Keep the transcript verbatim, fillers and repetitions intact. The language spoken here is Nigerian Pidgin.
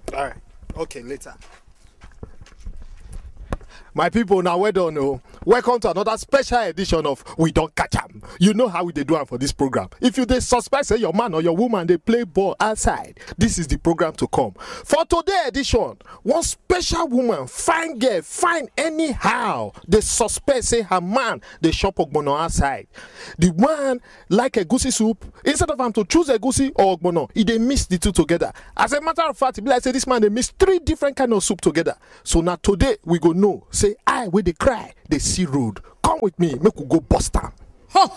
All right. Okay, later. My people, now well done. Oh. Welcome to another special edition of We Don't Catch 'em. You know how we dey do am for this program. If you dey suspect say your man or your woman they play ball outside, this is the program to come. For today edition, one special woman, fine girl, fine anyhow, they suspect say her man they shop ogbono outside. The one like egusi soup, instead of him to choose egusi or ogbono, he they mix the two together. As a matter of fact, it be like say this man they mix three different kind of soup together. So now today we go know say I where they cry, they see road. Come with me, make we go bust am.